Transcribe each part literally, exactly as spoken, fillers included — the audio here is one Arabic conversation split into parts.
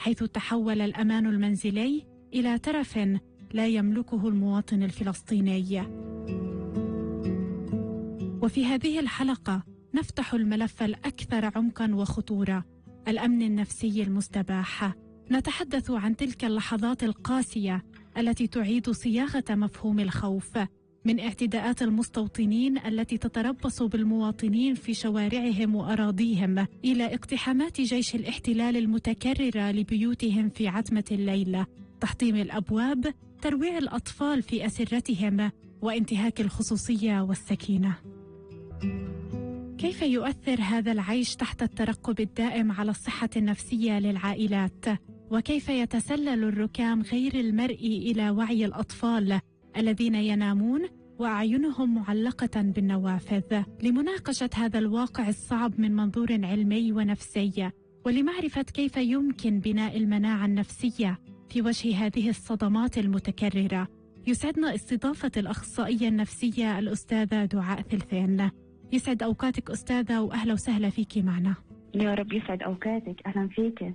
حيث تحول الأمان المنزلي إلى ترف لا يملكه المواطن الفلسطيني. وفي هذه الحلقة نفتح الملف الأكثر عمقاً وخطورة، الأمن النفسي المستباح. نتحدث عن تلك اللحظات القاسية التي تعيد صياغة مفهوم الخوف، من اعتداءات المستوطنين التي تتربص بالمواطنين في شوارعهم وأراضيهم، إلى اقتحامات جيش الاحتلال المتكررة لبيوتهم في عتمة الليل، تحطيم الأبواب، ترويع الأطفال في أسرتهم، وانتهاك الخصوصية والسكينة. كيف يؤثر هذا العيش تحت الترقب الدائم على الصحة النفسية للعائلات؟ وكيف يتسلل الركام غير المرئي إلى وعي الأطفال الذين ينامون وأعينهم معلقة بالنوافذ؟ لمناقشة هذا الواقع الصعب من منظور علمي ونفسي، ولمعرفة كيف يمكن بناء المناعة النفسية في وجه هذه الصدمات المتكررة، يسعدنا استضافة الأخصائية النفسية الأستاذة دعاء ثلثين. يسعد أوقاتك أستاذة، وأهلا وسهلا فيك معنا. يا رب يسعد أوقاتك، أهلا فيك.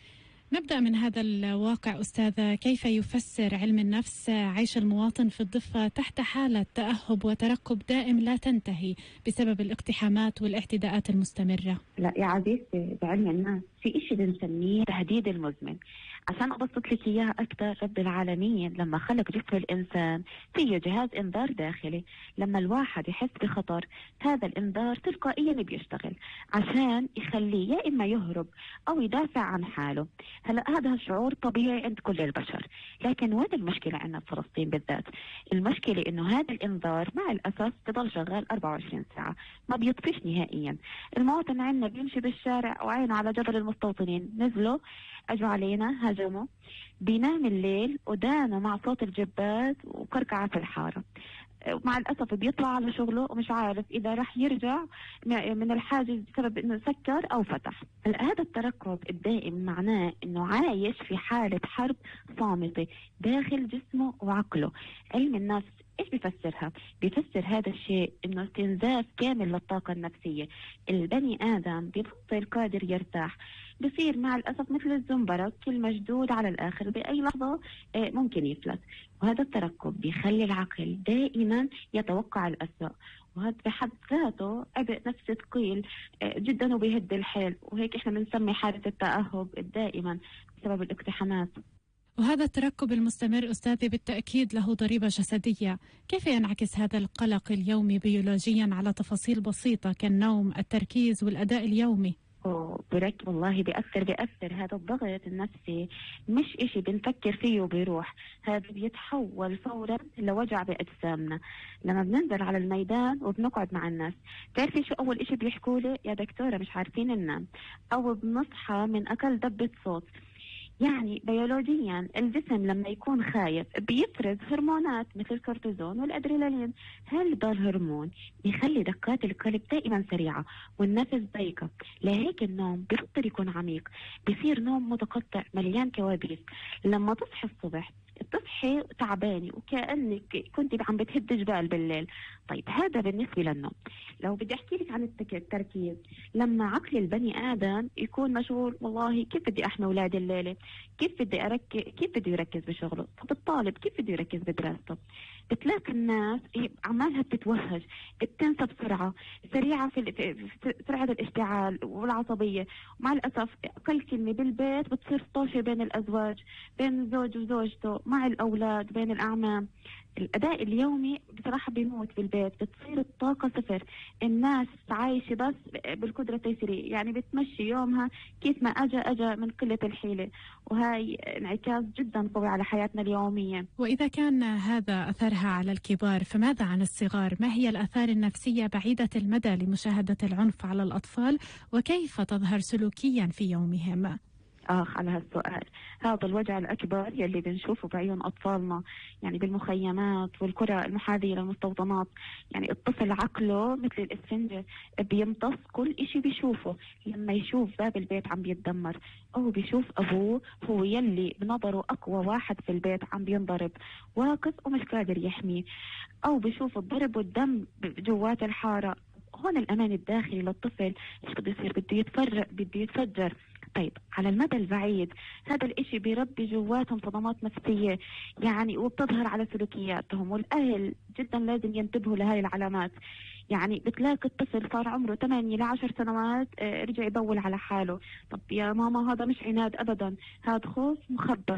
نبدأ من هذا الواقع أستاذة، كيف يفسر علم النفس عيش المواطن في الضفة تحت حالة تأهب وترقب دائم لا تنتهي بسبب الاقتحامات والاعتداءات المستمرة؟ لا يا عزيزتي، بعلم النفس في إشي بنسميه تهديد المزمن. عشان أبسط لك إياها أكثر، رب العالمين لما خلق جسم الإنسان فيه جهاز إنذار داخلي. لما الواحد يحس بخطر، هذا الإنذار تلقائيا بيشتغل عشان يخليه يا إما يهرب أو يدافع عن حاله. هلا هذا الشعور طبيعي عند كل البشر، لكن وين المشكلة عندنا في فلسطين بالذات؟ المشكلة إنه هذا الإنذار مع الأسف بضل شغال أربعة وعشرين ساعة، ما بيطفيش نهائيا. المواطن عندنا بيمشي بالشارع وعينه على جبل المستوطنين، نزلوا اجوا علينا هاجموا، بينام الليل ودانه مع صوت الجبات وكركعة في الحارة. مع الأسف بيطلع على شغله ومش عارف إذا رح يرجع من الحاجز بسبب إنه سكر أو فتح. هذا الترقب الدائم معناه إنه عايش في حالة حرب صامتة داخل جسمه وعقله. علم النفس إيش بيفسرها؟ بيفسر هذا الشيء إنه استنزاف كامل للطاقة النفسية. البني آدم بيبطل قادر يرتاح، بصير مع الأسف مثل الزنبرك المشدود على الآخر، بأي لحظة ممكن يفلت. وهذا الترقب بيخلي العقل دائما يتوقع الأسوأ، وهذا بحد ذاته عبء نفسي ثقيل جدا وبيهد الحيل، وهيك احنا بنسمي حالة التأهب الدائما بسبب الاقتحامات. وهذا الترقب المستمر أستاذي بالتأكيد له ضريبة جسدية، كيف ينعكس هذا القلق اليومي بيولوجيا على تفاصيل بسيطة كالنوم، التركيز والأداء اليومي؟ برك والله بيأثر بيأثر هذا الضغط النفسي مش إشي بنفكر فيه وبيروح، هذا بيتحول فورا لوجع بأجسامنا. لما بننزل على الميدان وبنقعد مع الناس، تعرفي شو أول إشي بيحكوا لي؟ يا دكتورة مش عارفين ننام، أو بنصحى من أقل دبة صوت. يعني بيولوجيا الجسم لما يكون خايف بيفرز هرمونات مثل الكورتيزون والأدرينالين. هذا الهرمون بيخلي دقات القلب دائما سريعة والنفس ضيقة، لهيك النوم بيضطر يكون عميق، بيصير نوم متقطع مليان كوابيس. لما تصحي الصبح تصحي تعبانة وكأنك كنت عم بتهد جبال بالليل. طيب هذا بالنسبة للنوم. لو بدي أحكي لك عن التركيز، لما عقل البني آدم يكون مشغول، والله كيف بدي أحمي أولادي الليلة، كيف بدي أركز، كيف بده يركز بشغله. طب الطالب كيف بده يركز بدراسته؟ بتلاقي الناس عمالها بتتوهج، بتنسى بسرعة سريعة في, في سرعة الاشتعال والعصبية. ومع الأسف أقل كلمة بالبيت بتصير طوشة بين الأزواج، بين الزوج وزوجته، مع الأولاد، بين الأعمام. الأداء اليومي بصراحة بيموت بالبيت، بتصير الطاقة صفر. الناس عايشة بس بالقدرة التيسيرية، يعني بتمشي يومها كيف ما أجا أجا من قلة الحيلة، وهاي انعكاس جدا قوي على حياتنا اليومية. وإذا كان هذا أثرها على الكبار، فماذا عن الصغار؟ ما هي الآثار النفسية بعيدة المدى لمشاهدة العنف على الأطفال، وكيف تظهر سلوكيا في يومهم؟ آخ على هالسؤال. هذا الوجع الأكبر يلي بنشوفه بعيون أطفالنا، يعني بالمخيمات والقرى المحاذية للمستوطنات. يعني الطفل عقله مثل الإسفنجة، بيمتص كل إشي بيشوفه. لما يشوف باب البيت عم بيتدمر، أو بيشوف أبوه هو يلي بنظره أقوى واحد في البيت عم بينضرب واقف ومش قادر يحميه، أو بيشوف الضرب والدم جوات الحارة، هون الأمان الداخلي للطفل إيش بده يصير؟ بده يتفرق، بده يتفجر. طيب على المدى البعيد هذا الإشي بيربي جواتهم صدمات نفسية، يعني وبتظهر على سلوكياتهم، والأهل جدا لازم ينتبهوا لهذه العلامات. يعني بتلاقي الطفل صار عمره ثمانية لعشر سنوات آه، رجع يدور على حاله. طب يا ماما هذا مش عناد أبدا، هذا خوف مخبى.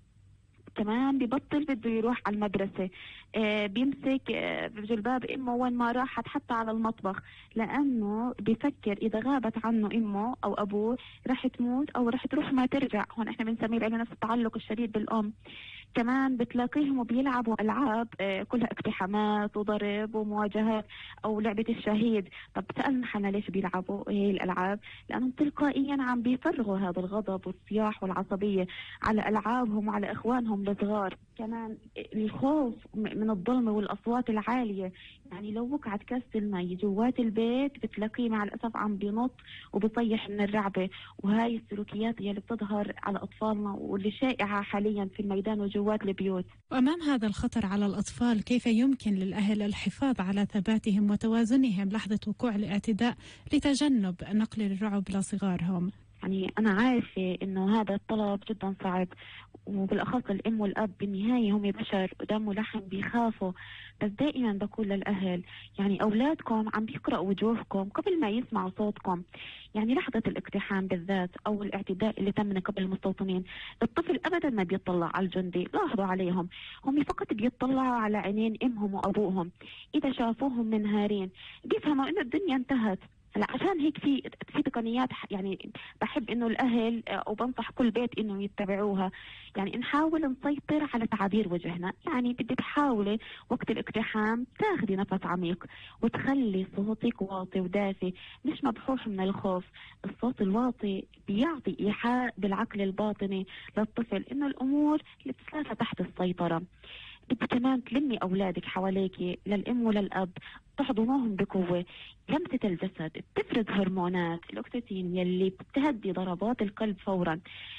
كمان ببطل بده يروح على المدرسة، آه بيمسك آه بجلباب امه وين ما راحت حتى على المطبخ، لانه بفكر اذا غابت عنه امه او ابوه رح تموت او رح تروح ما ترجع. هون احنا بنسميه بعنا نفس التعلق الشديد بالام. كمان بتلاقيهم بيلعبوا ألعاب آه، كلها اقتحامات وضرب ومواجهات، أو لعبة الشهيد. طب سألنا حنا ليش بيلعبوا هي الألعاب؟ لأنهم تلقائيا عم بيفرغوا هذا الغضب والصياح والعصبية على ألعابهم وعلى إخوانهم الصغار. كمان الخوف من الظلمة والأصوات العالية، يعني لو وقعت كاسة المي جوات البيت بتلاقيه مع الأسف عم بينط وبيصيح من الرعبة. وهاي السلوكيات هي اللي بتظهر على أطفالنا واللي شائعة حاليا في الميدان وجوات البيوت. وأمام هذا الخطر على الأطفال، كيف يمكن للأهل الحفاظ على ثباتهم وتوازنهم لحظة وقوع الاعتداء لتجنب نقل الرعب لصغارهم؟ يعني أنا عارفة إنه هذا الطلب جدا صعب، وبالأخص الأم والأب بالنهاية هم بشر ودم ولحم بيخافوا. بس دائما بقول للأهل يعني أولادكم عم بيقرأوا وجوهكم قبل ما يسمعوا صوتكم. يعني لحظة الاقتحام بالذات أو الاعتداء اللي تم من قبل المستوطنين، الطفل أبدا ما بيطلع على الجندي، لاحظوا عليهم هم فقط بيطلعوا على عينين أمهم وأبوهم. إذا شافوهم منهارين بيفهموا إنه الدنيا انتهت. هلا عشان هيك في في تقنيات يعني بحب انه الاهل او بنصح كل بيت انه يتبعوها. يعني نحاول نسيطر على تعابير وجهنا، يعني بدك تحاولي وقت الاقتحام تاخذي نفس عميق وتخلي صوتك واطي ودافي مش مبحوح من الخوف. الصوت الواطي بيعطي ايحاء بالعقل الباطني للطفل انه الامور لسه تحت السيطرة. بدك كمان تلمي أولادك حواليك للأم وللأب، تحضنوهم بقوة. لمسة الجسد بتفرز هرمونات الأكسيتين يلي بتهدي ضربات القلب فورا.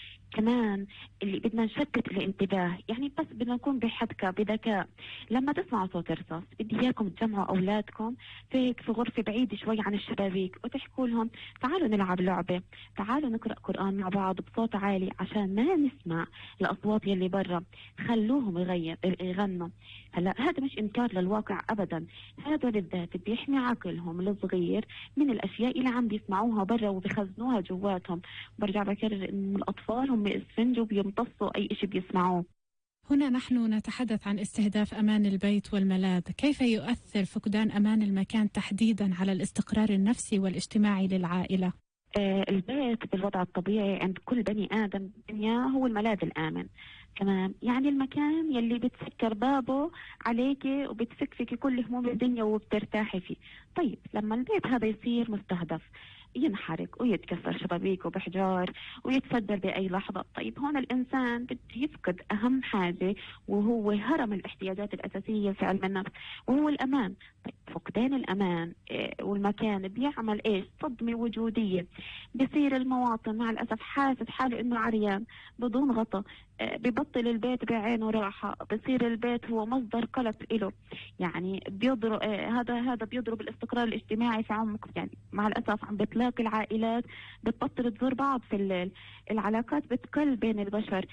كمان اللي بدنا نشتت الانتباه، يعني بس بدنا نكون بحبكة بذكاء. لما تسمعوا صوت رصاص بدي اياكم تجمعوا اولادكم في في غرفة بعيدة شوي عن الشبابيك وتحكوا لهم تعالوا نلعب لعبة، تعالوا نقرأ قرآن مع بعض بصوت عالي عشان ما نسمع الأصوات يلي برا. خلوهم يغير يغنوا. هلا هذا مش إنكار للواقع أبدا، هذا بالذات بيحمي عقلهم الصغير من الأشياء اللي عم بيسمعوها برا وبيخزنوها جواتهم. برجع بكرر إن الأطفال هم اسفنج وبيمتصوا أي شيء بيسمعوه. هنا نحن نتحدث عن استهداف أمان البيت والملاذ، كيف يؤثر فقدان أمان المكان تحديدا على الاستقرار النفسي والاجتماعي للعائلة؟ آه البيت بالوضع الطبيعي عند كل بني آدم بالدنيا هو الملاذ الآمن. تمام، يعني المكان يلي بتسكر بابه عليكي وبتفكفكي كل هموم الدنيا وبترتاحي فيه. طيب لما البيت هذا يصير مستهدف، ينحرق ويتكسر شبابيكه بحجار ويتفجر بأي لحظة، طيب هون الإنسان بده يفقد أهم حاجة وهو هرم الاحتياجات الأساسية في علم النفس وهو الأمان. طيب فقدان الأمان والمكان بيعمل إيش؟ صدمة وجودية. بصير المواطن مع الأسف حاسس حاله إنه عريان بدون غطاء، ببطل البيت بعينه راحة، بصير البيت هو مصدر قلق إله. يعني بيضرب هذا هذا بيضرب الاستقرار الاجتماعي في عمق. يعني مع الأسف عم بتلاقي العائلات بتبطل تزور بعض في الليل، العلاقات بتقل بين البشر،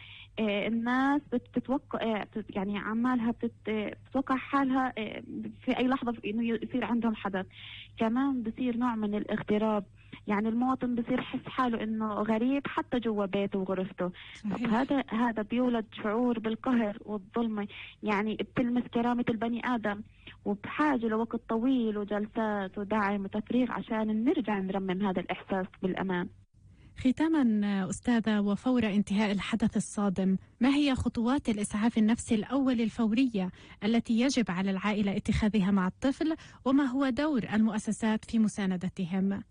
الناس بتتوقع يعني عمالها بتتوقع حالها في أي لحظة إنه يصير عندهم حدث. كمان بصير نوع من الاغتراب، يعني المواطن بصير يحس حاله انه غريب حتى جوا بيته وغرفته. طب هذا هذا بيولد شعور بالقهر والظلم، يعني بتلمس كرامة البني آدم وبحاجة لوقت طويل وجلسات ودعم وتفريغ عشان نرجع نرمم هذا الإحساس بالأمان. ختاما أستاذة، وفور انتهاء الحدث الصادم، ما هي خطوات الإسعاف النفسي الأول الفورية التي يجب على العائلة اتخاذها مع الطفل، وما هو دور المؤسسات في مساندتهم؟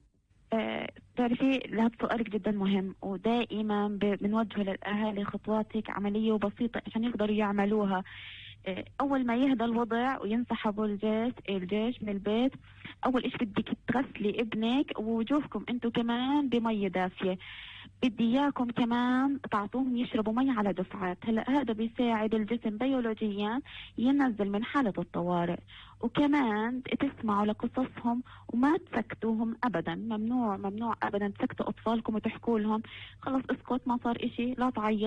تعرفي هذا سؤالك جدا مهم، ودائما بنوجه للأهالي خطوات هيك عملية وبسيطة عشان يقدروا يعملوها. أول ما يهدى الوضع وينسحبوا الجيش الجيش من البيت، أول إيش بدك تغسلي ابنك ووجوهكم أنتوا كمان بمية دافية. بدي اياكم كمان تعطوهم يشربوا مي على دفعات. هلا هذا بيساعد الجسم بيولوجيا ينزل من حالة الطوارئ. وكمان تسمعوا لقصصهم وما تسكتوهم ابدا، ممنوع ممنوع ابدا تسكتوا اطفالكم وتحكوا لهم خلص اسكت ما صار اشي، لا تعيط